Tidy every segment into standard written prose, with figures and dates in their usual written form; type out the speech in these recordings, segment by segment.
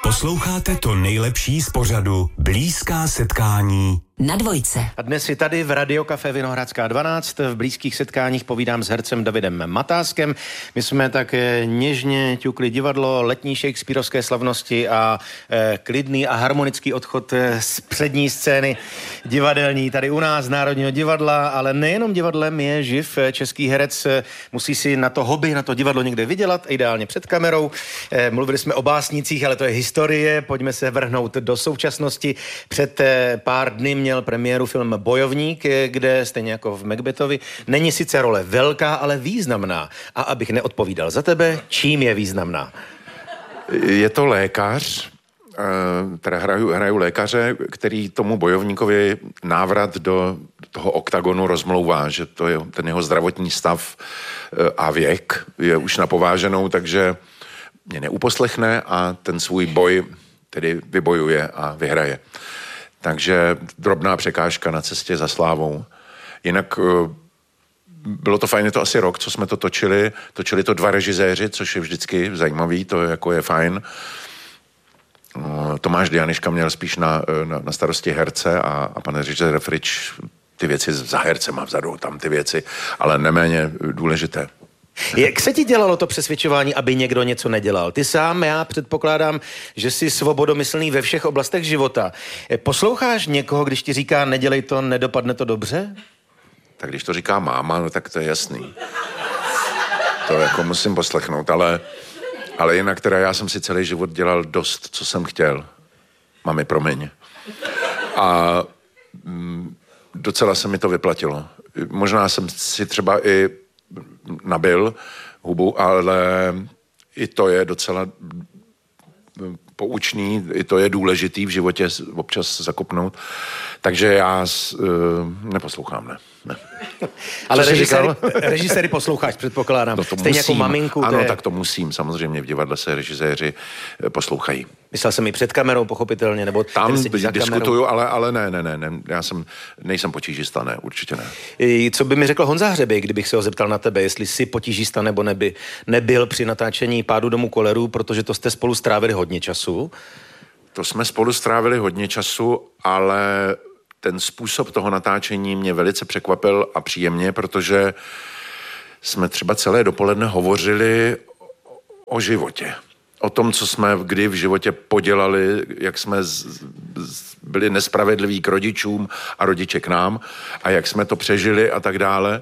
Posloucháte to nejlepší z pořadu Blízká setkání na Dvojce. A dnes je tady v Radiokafé Vinohradská 12. V blízkých setkáních povídám s hercem Davidem Matáskem. My jsme tak něžně ťukli divadlo, letní shakespearovské slavnosti a klidný a harmonický odchod z přední scény divadelní tady u nás, Národního divadla, ale nejenom divadlem je živ český herec. Musí si na to hobby, na to divadlo někde vydělat, ideálně před kamerou. Mluvili jsme o básnicích, ale to je historie. Pojďme se vrhnout do současnosti. Před pár dny měl premiéru film Bojovník, kde stejně jako v Macbethovi není sice role velká, ale významná. A abych neodpovídal za tebe, čím je významná? Je to lékař, teda hraju lékaře, který tomu bojovníkovi návrat do toho oktagonu rozmlouvá, že to je ten jeho zdravotní stav a věk je už napováženou, takže mě neuposlechne a ten svůj boj tedy vybojuje a vyhraje. Takže drobná překážka na cestě za slávou. Jinak bylo to fajn, je to asi rok, co jsme to točili. Točili to 2 režiséři, což je vždycky zajímavý, to jako je fajn. Tomáš Dianiška měl spíš na starosti herce a pan režisér Frič ty věci za hercema vzadu, tam ty věci, ale neméně důležité. Jak se ti dělalo to přesvědčování, aby někdo něco nedělal? Ty sám, já předpokládám, že jsi svobodomyslný ve všech oblastech života. Posloucháš někoho, když ti říká, nedělej to, nedopadne to dobře? Tak když to říká máma, no tak to je jasný. To jako musím poslechnout, ale jinak teda já jsem si celý život dělal dost, co jsem chtěl. Mami, promiň. A docela se mi to vyplatilo. Možná jsem si třeba i nabil hubu, ale i to je docela poučný, i to je důležitý v životě občas zakopnout. Takže já neposlouchám, ne. Ale režiséry posloucháš, předpokládám. No to stejně musím. Jako maminku. Ano, tak to musím. Samozřejmě v divadle se režiséři poslouchají. Myslel jsem i před kamerou, pochopitelně, nebo tam diskutuju, ale ne. Já nejsem potížista, ne, určitě ne. Co by mi řekl Honza Hřebej, kdybych se ho zeptal na tebe, jestli jsi potížista nebo nebyl při natáčení Pádu domu kolerů, protože to jste spolu strávili hodně času? To jsme spolu strávili hodně času, ale ten způsob toho natáčení mě velice překvapil a příjemně, protože jsme třeba celé dopoledne hovořili o životě. O tom, co jsme kdy v životě podělali, jak jsme byli nespravedliví k rodičům a rodiče k nám a jak jsme to přežili a tak dále.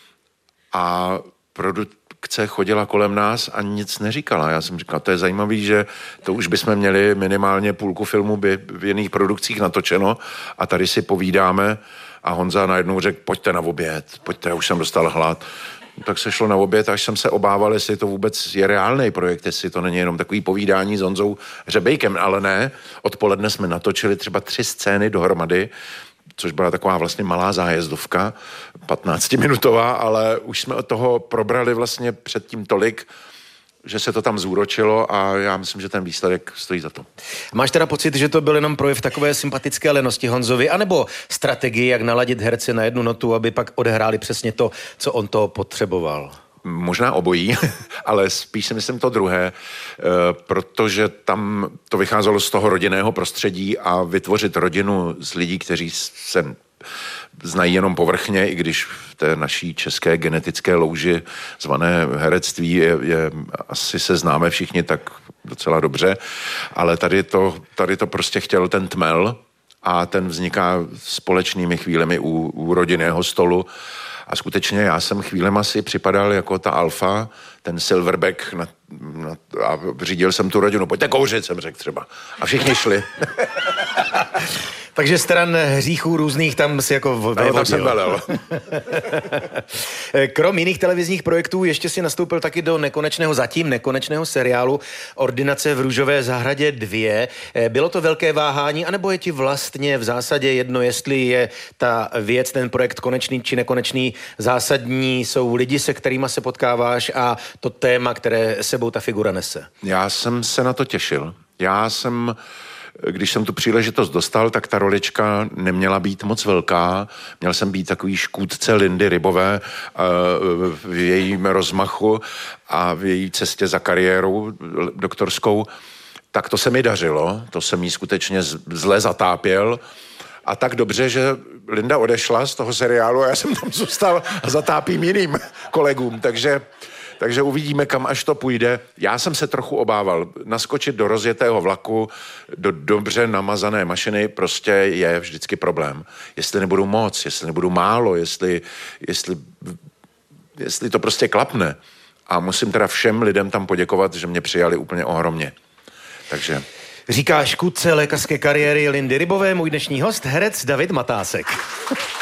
A produkce chodila kolem nás a nic neříkala. Já jsem říkal, to je zajímavý, že to už bychom měli minimálně půlku filmu v jiných produkcích natočeno a tady si povídáme a Honza najednou řekl, pojďte na oběd, pojďte, já už jsem dostal hlad. Tak se šlo na oběd, až jsem se obával, jestli to vůbec je reálný projekt, jestli to není jenom takový povídání s Honzou Hřebejkem, ale ne. Odpoledne jsme natočili třeba 3 scény dohromady, což byla taková vlastně malá zájezdovka, 15minutová, ale už jsme od toho probrali vlastně předtím tolik, že se to tam zúročilo a já myslím, že ten výsledek stojí za to. Máš teda pocit, že to byl jenom projev takové sympatické lenosti Honzovi, anebo strategii, jak naladit herce na jednu notu, aby pak odehráli přesně to, co on to potřeboval? Možná obojí, ale spíš si myslím to druhé, protože tam to vycházelo z toho rodinného prostředí a vytvořit rodinu z lidí, kteří se znají jenom povrchně, i když v té naší české genetické louži zvané herectví je asi se známe všichni tak docela dobře, ale tady to prostě chtěl ten tmel a ten vzniká společnými chvílemi u rodinného stolu. A skutečně já jsem chvílema si připadal jako ta alfa, ten silverback a řídil jsem tu rodinu. Pojďte kouřit, jsem řekl třeba. A všichni šli. Takže stran hříchů různých tam si jako tam jsem velel. Krom jiných televizních projektů ještě si nastoupil taky do zatím nekonečného seriálu Ordinace v Růžové zahradě 2. Bylo to velké váhání, anebo je ti vlastně v zásadě jedno, jestli je ta věc, ten projekt konečný či nekonečný, zásadní jsou lidi, se kterýma se potkáváš a to téma, které sebou ta figura nese? Já jsem se na to těšil. Když jsem tu příležitost dostal, tak ta rolička neměla být moc velká. Měl jsem být takový škůdce Lindy Rybové v jejím rozmachu a v její cestě za kariérou doktorskou. tak to se mi dařilo, to jsem jí skutečně zle zatápěl a tak dobře, že Linda odešla z toho seriálu a já jsem tam zůstal a zatápím jiným kolegům, takže uvidíme, kam až to půjde. Já jsem se trochu obával. Naskočit do rozjetého vlaku, do dobře namazané mašiny prostě je vždycky problém. Jestli nebudu moc, jestli nebudu málo, jestli to prostě klapne. A musím teda všem lidem tam poděkovat, že mě přijali úplně ohromně. Takže... Říká škůdce lékařské kariéry Lindy Rybové, můj dnešní host, herec David Matásek.